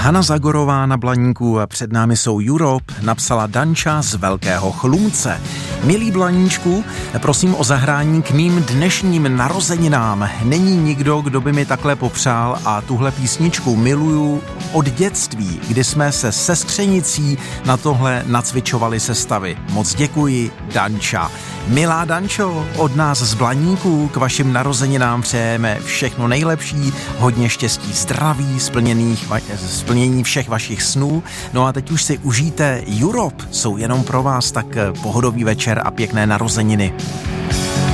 Hana Zagorová na Blaníku a před námi jsou Europe, napsala Danča z Velkého Chlumce. Milý Blaníčku, prosím o zahrání k mým dnešním narozeninám. Není nikdo, kdo by mi takhle popřál a tuhle písničku miluju od dětství, kdy jsme se sestřenicí na tohle nacvičovali sestavy. Moc děkuji, Danča. Milá Dančo, od nás z Blaníku k vašim narozeninám přejeme všechno nejlepší, hodně štěstí, zdraví, splnění všech vašich snů. No a teď už si užijte Europe, jsou jenom pro vás, tak pohodový večer a pěkné narozeniny.